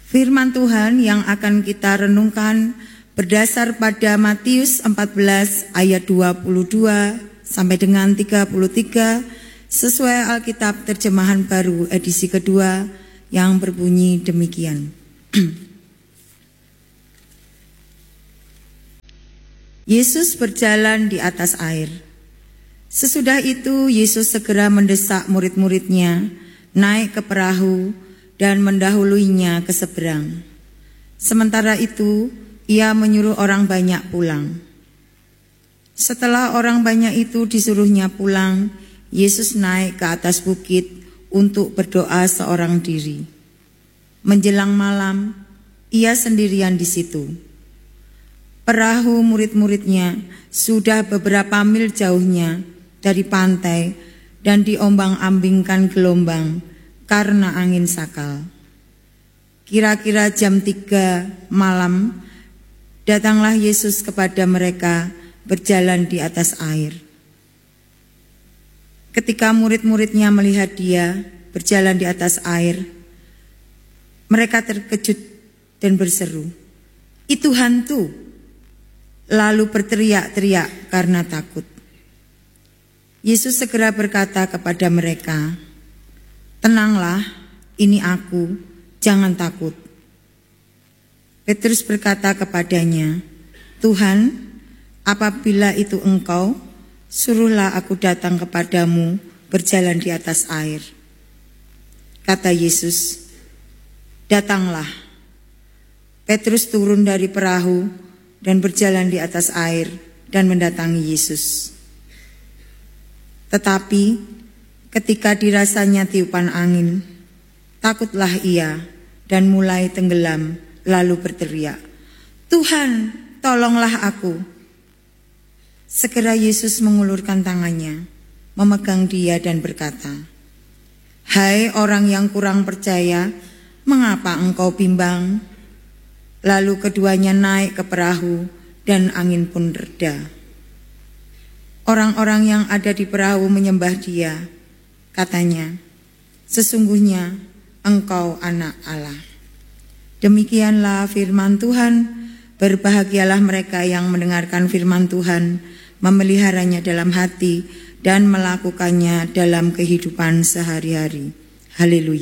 Firman Tuhan yang akan kita renungkan berdasar pada Matius 14 ayat 22 sampai dengan 33 sesuai Alkitab terjemahan baru edisi kedua yang berbunyi demikian. Yesus berjalan di atas air. Sesudah itu Yesus segera mendesak murid-muridnya naik ke perahu dan mendahuluinya ke seberang. Sementara itu, ia menyuruh orang banyak pulang. Setelah orang banyak itu disuruhnya pulang, Yesus naik ke atas bukit untuk berdoa seorang diri. Menjelang malam, ia sendirian di situ. Perahu murid-muridnya sudah beberapa mil jauhnya dari pantai dan diombang-ambingkan gelombang karena angin sakal. Kira-kira jam 3 malam, datanglah Yesus kepada mereka berjalan di atas air. Ketika murid-muridnya melihat dia berjalan di atas air, mereka terkejut dan berseru, "Itu hantu!" Lalu berteriak-teriak karena takut. Yesus segera berkata kepada mereka, "Tenanglah, ini aku, jangan takut." Petrus berkata kepadanya, "Tuhan, apabila itu Engkau, suruhlah aku datang kepadamu berjalan di atas air." Kata Yesus, "Datanglah." Petrus turun dari perahu dan berjalan di atas air dan mendatangi Yesus. Tetapi ketika dirasanya tiupan angin, takutlah ia dan mulai tenggelam, lalu berteriak, "Tuhan, tolonglah aku." Segera Yesus mengulurkan tangannya, memegang dia dan berkata, "Hai orang yang kurang percaya, mengapa engkau bimbang?" Lalu keduanya naik ke perahu dan angin pun reda. Orang-orang yang ada di perahu menyembah dia. Katanya, "Sesungguhnya Engkau Anak Allah." Demikianlah firman Tuhan. Berbahagialah mereka yang mendengarkan firman Tuhan, memeliharanya dalam hati dan melakukannya dalam kehidupan sehari-hari. Haleluya.